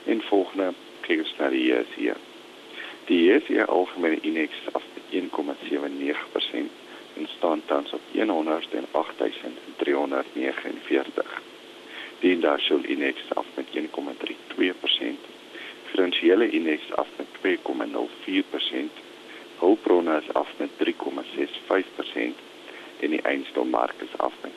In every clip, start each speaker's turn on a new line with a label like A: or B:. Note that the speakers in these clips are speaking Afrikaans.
A: En volgende kyk ons na die JSE. Die JSE algemene indeks af met 1,79% en staan tans op 108.349. Die industrial index af met 1,32%, finansiële indeks af met 2,04%, hulpbronne is af met 3,65% en die eiendomsmark is af met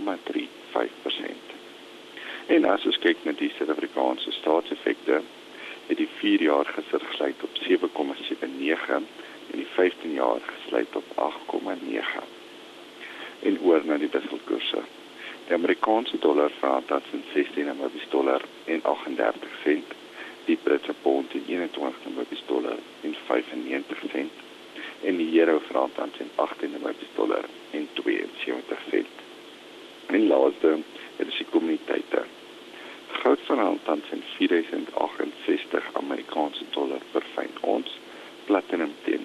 A: 2,35%. En as ons kyk na die Suid-Afrikaanse staatseffekte, het die 4 jaar gister gesluit op 7,79 en die 15 jaar gesluit op 8,9. En oor na die wisselkoerse. Die Amerikaanse dollar verhandel tans in 16 Namibiese dollar en 38 sent, die Britse pond in 21 Namibiese dollar en 95 sent en die euro verhandel tans in 18 Namibiese dollar en 72 sent. En laaste, dit is die kommoditeite. Goud verhandel tans in 4068 Amerikaanse dollar per fyn ons, platinum teen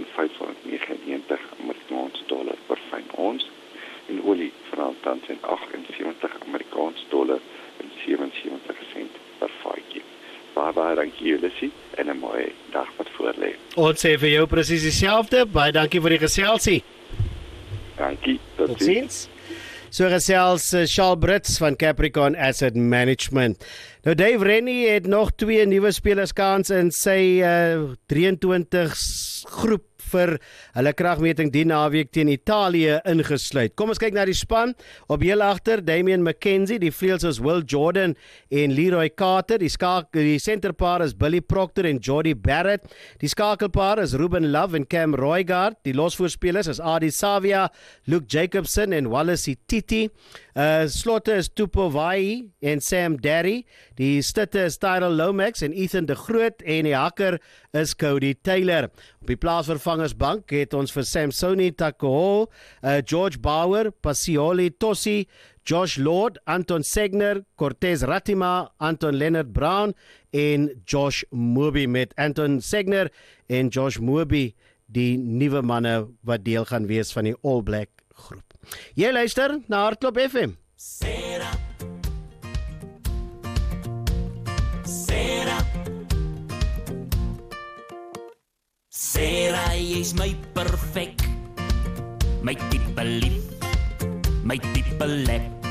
A: 1599 Amerikaanse dollar per fyn ons en olie verhandel tans in 78 Amerikaanse dollar en 77 sent per vatjie. Baie dankie julle en 'n mooi dag wat voorlê.
B: Ons sê vir jou presies dieselfde. Baie dankie vir die geselsie.
A: Dankie.
B: Tot ziens. So gesels Charles Brits van Capricorn Asset Management. Nou Dave Rennie het nog 2 nuwe spelers kans in sy 23 groep vir hulle kragmeting die naweek teen Italië ingesluit. Kom ons kyk na die span. Op heel agter Damian McKenzie, die vleuels is Will Jordan en Leroy Carter. Die centerpaar is Billy Proctor en Jordy Barrett. Die skakelpaar is Ruben Love en Cam Roygaard. Die losvoorspelers is Adi Savia, Luke Jacobson en Wallace Titi. Slotte is Tupo Vai en Sam Derry. Die stutte is Tyrell Lomax en Ethan de Groot en die hakker is Cody Taylor. Op die plaasvervangersbank het ons vir Samsoni Takoho, George Bauer, Pasioli Tossi, Josh Lord, Anton Segner, Cortez Ratima, Anton Leonard Brown en Josh Moby met Anton Segner en Josh Moby die nuwe manne wat deel gaan wees van die All Black groep. Jy luister na Hardklop FM. Sera.
C: Sera, jy's my perfek, my tipe lief, my tipe lep.